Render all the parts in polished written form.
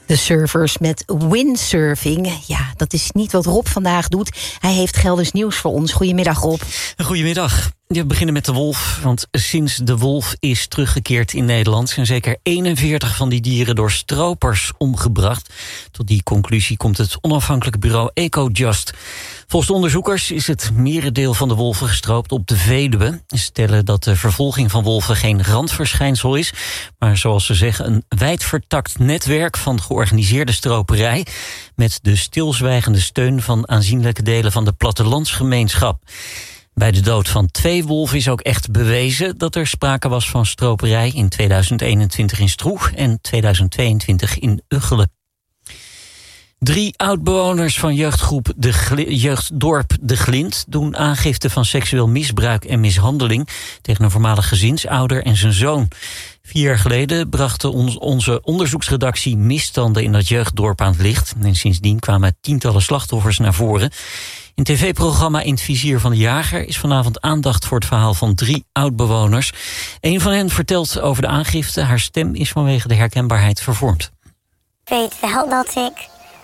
De surfers met windsurfing. Ja, dat is niet wat Rob vandaag doet. Hij heeft Gelders nieuws voor ons. Goedemiddag, Rob. Goedemiddag. We beginnen met de wolf, want sinds de wolf is teruggekeerd in Nederland zijn zeker 41 van die dieren door stropers omgebracht. Tot die conclusie komt het onafhankelijke bureau Ecojust. Volgens de onderzoekers is het merendeel van de wolven gestroopt op de Veluwe. Ze stellen dat de vervolging van wolven geen randverschijnsel is, maar zoals ze zeggen een wijd vertakt netwerk van georganiseerde stroperij met de stilzwijgende steun van aanzienlijke delen van de plattelandsgemeenschap. Bij de dood van 2 wolven is ook echt bewezen dat er sprake was van stroperij in 2021 in Stroeg en 2022 in Ugchelen. 3 oud-bewoners van jeugddorp De Glind doen aangifte van seksueel misbruik en mishandeling tegen een voormalig gezinsouder en zijn zoon. 4 jaar geleden brachten onze onderzoeksredactie misstanden in dat jeugddorp aan het licht. En sindsdien kwamen tientallen slachtoffers naar voren. In het tv-programma In het Vizier van de Jager is vanavond aandacht voor het verhaal van 3 oud-bewoners. Een van hen vertelt over de aangifte. Haar stem is vanwege de herkenbaarheid vervormd. Ik weet wel dat ik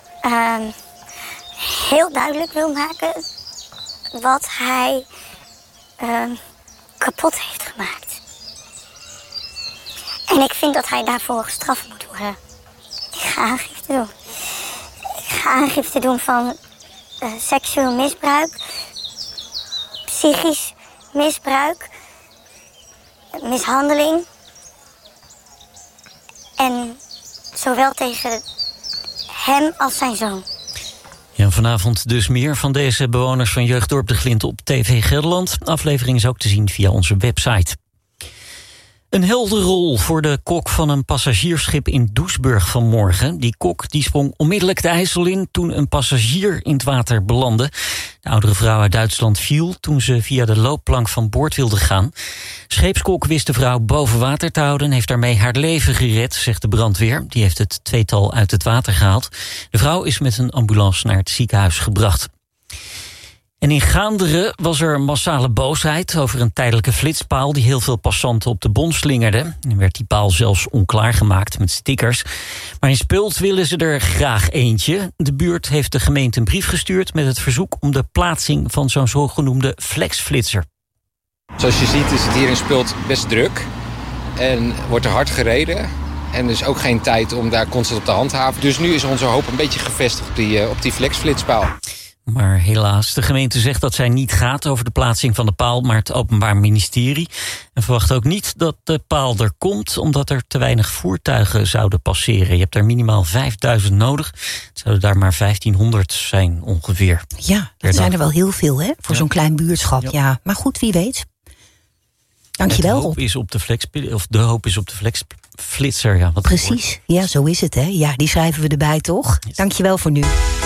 heel duidelijk wil maken wat hij kapot heeft gemaakt. En ik vind dat hij daarvoor gestraft moet worden. Ik ga aangifte doen. Ik ga aangifte doen van seksueel misbruik, psychisch misbruik, mishandeling. En zowel tegen hem als zijn zoon. Ja, vanavond dus meer van deze bewoners van jeugddorp De Glind op TV Gelderland. De aflevering is ook te zien via onze website. Een heldenrol voor de kok van een passagiersschip in Doesburg vanmorgen. Die kok die sprong onmiddellijk de IJssel in toen een passagier in het water belandde. De oudere vrouw uit Duitsland viel toen ze via de loopplank van boord wilde gaan. Scheepskok wist de vrouw boven water te houden en heeft daarmee haar leven gered, zegt de brandweer. Die heeft het tweetal uit het water gehaald. De vrouw is met een ambulance naar het ziekenhuis gebracht. En in Gaanderen was er massale boosheid over een tijdelijke flitspaal die heel veel passanten op de bon slingerde. En werd die paal zelfs onklaargemaakt met stickers. Maar in Speuld willen ze er graag eentje. De buurt heeft de gemeente een brief gestuurd met het verzoek om de plaatsing van zo'n zogenoemde flexflitser. Zoals je ziet is het hier in Speuld best druk en wordt er hard gereden. En er is ook geen tijd om daar constant op te handhaven. Dus nu is onze hoop een beetje gevestigd op die flexflitspaal. Maar helaas, de gemeente zegt dat zij niet gaat over de plaatsing van de paal, maar het Openbaar Ministerie. En verwacht ook niet dat de paal er komt, omdat er te weinig voertuigen zouden passeren. Je hebt er minimaal 5000 nodig. Het zouden daar maar 1500 zijn ongeveer. Ja, dat zijn er wel heel veel, hè? Voor zo'n klein buurtschap. Ja. Maar goed, wie weet. Dankjewel, Rob. De hoop is op de flexflitser. Ja, precies, ja, zo is het, hè? Ja, die schrijven we erbij, toch? Dankjewel voor nu.